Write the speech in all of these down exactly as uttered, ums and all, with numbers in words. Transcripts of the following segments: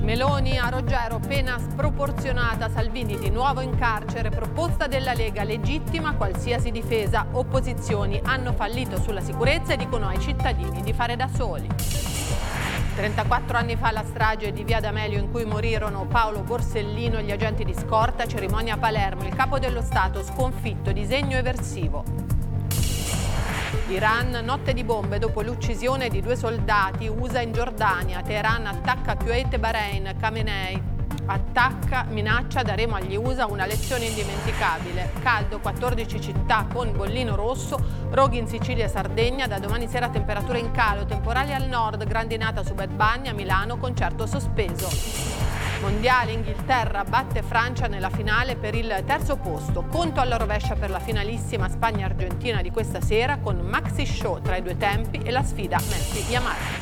Meloni a Roggero, pena sproporzionata, Salvini di nuovo in carcere, proposta della Lega, legittima qualsiasi difesa, opposizioni hanno fallito sulla sicurezza e dicono ai cittadini di fare da soli. trentaquattro anni fa la strage di Via D'Amelio in cui morirono Paolo Borsellino e gli agenti di scorta, cerimonia a Palermo, il capo dello Stato sconfitto, disegno eversivo. Iran, notte di bombe dopo l'uccisione di due soldati U S A in Giordania. Teheran attacca Kuwait e Bahrain. Khamenei attacca, minaccia, daremo agli U S A una lezione indimenticabile. Caldo, quattordici città con bollino rosso, roghi in Sicilia e Sardegna. Da domani sera temperature in calo, temporali al nord, grandinata su Bet Bagni, a Milano concerto sospeso. Mondiale, Inghilterra batte Francia nella finale per il terzo posto. Conto alla rovescia per la finalissima Spagna-Argentina di questa sera con maxi show tra i due tempi e la sfida Messi-Yamal.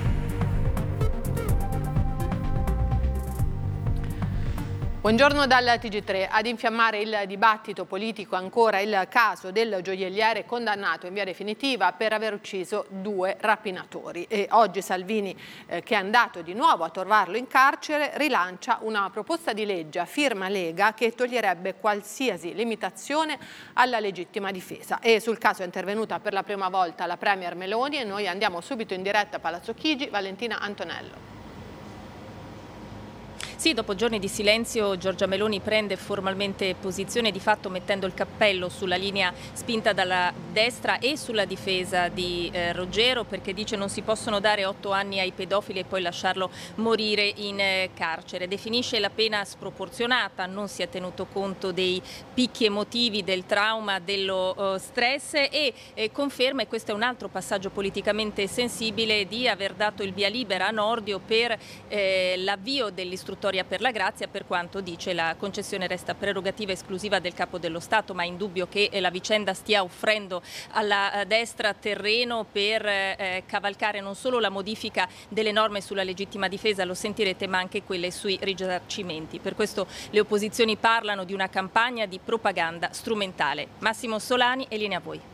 Buongiorno dal T G tre. Ad infiammare il dibattito politico ancora il caso del gioielliere condannato in via definitiva per aver ucciso due rapinatori. E oggi Salvini, eh, che è andato di nuovo a trovarlo in carcere, rilancia una proposta di legge a firma Lega che toglierebbe qualsiasi limitazione alla legittima difesa. E sul caso è intervenuta per la prima volta la Premier Meloni e noi andiamo subito in diretta a Palazzo Chigi. Valentina Antonello. Sì, dopo giorni di silenzio Giorgia Meloni prende formalmente posizione, di fatto mettendo il cappello sulla linea spinta dalla destra e sulla difesa di eh, Roggero, perché dice non si possono dare otto anni ai pedofili e poi lasciarlo morire in eh, carcere. Definisce la pena sproporzionata, non si è tenuto conto dei picchi emotivi, del trauma, dello eh, stress e eh, conferma, e questo è un altro passaggio politicamente sensibile, di aver dato il via libera a Nordio per eh, l'avvio dell'istruttoria per la grazia, per quanto dice la concessione resta prerogativa esclusiva del Capo dello Stato, ma è indubbio che la vicenda stia offrendo alla destra terreno per eh, cavalcare non solo la modifica delle norme sulla legittima difesa, lo sentirete, ma anche quelle sui risarcimenti. Per questo le opposizioni parlano di una campagna di propaganda strumentale. Massimo Solani, e linea a voi.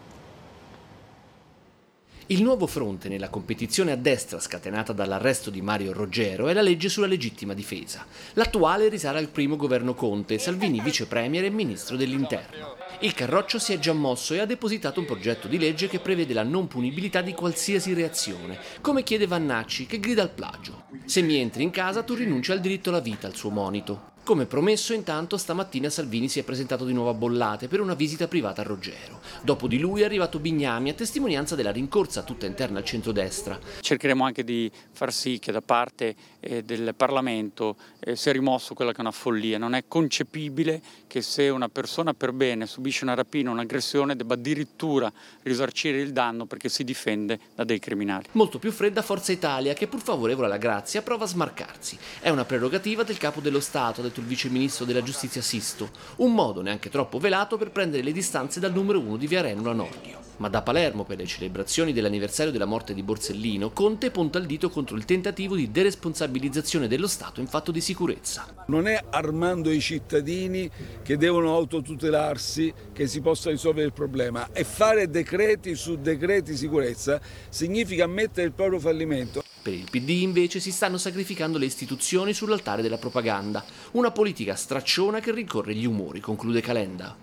Il nuovo fronte nella competizione a destra scatenata dall'arresto di Mario Roggero è la legge sulla legittima difesa. L'attuale risale al primo governo Conte, Salvini vice premier e ministro dell'interno. Il Carroccio si è già mosso e ha depositato un progetto di legge che prevede la non punibilità di qualsiasi reazione, come chiede Vannacci, che grida al plagio. Se mi entri in casa tu rinunci al diritto alla vita, al suo monito. Come promesso, intanto, stamattina Salvini si è presentato di nuovo a Bollate per una visita privata a Roggero. Dopo di lui è arrivato Bignami, a testimonianza della rincorsa tutta interna al centrodestra. Cercheremo anche di far sì che da parte eh, del Parlamento eh, sia rimosso quella che è una follia. Non è concepibile che se una persona per bene subisce una rapina o un'aggressione debba addirittura risarcire il danno perché si difende da dei criminali. Molto più fredda Forza Italia, che pur favorevole alla grazia prova a smarcarsi. È una prerogativa del Capo dello Stato, del il vice ministro della giustizia Sisto, un modo neanche troppo velato per prendere le distanze dal numero uno di Viarenno a Nordio. Ma da Palermo, per le celebrazioni dell'anniversario della morte di Borsellino, Conte punta il dito contro il tentativo di deresponsabilizzazione dello Stato in fatto di sicurezza. Non è armando i cittadini che devono autotutelarsi che si possa risolvere il problema, e fare decreti su decreti sicurezza significa ammettere il proprio fallimento. Per il P D invece si stanno sacrificando le istituzioni sull'altare della propaganda, una politica stracciona che rincorre gli umori, conclude Calenda.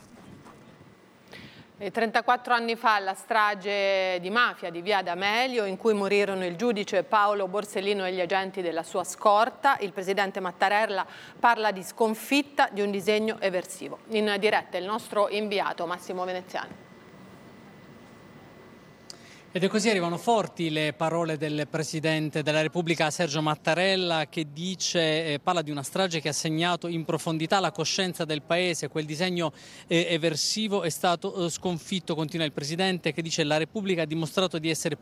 E trentaquattro anni fa la strage di mafia di Via D'Amelio, in cui morirono il giudice Paolo Borsellino e gli agenti della sua scorta. Il presidente Mattarella parla di sconfitta di un disegno eversivo. In diretta il nostro inviato Massimo Veneziani. Ed è così, arrivano forti le parole del Presidente della Repubblica Sergio Mattarella, che dice, eh, parla di una strage che ha segnato in profondità la coscienza del Paese. Quel disegno eh, eversivo è stato eh, sconfitto, continua il Presidente, che dice la Repubblica ha dimostrato di essere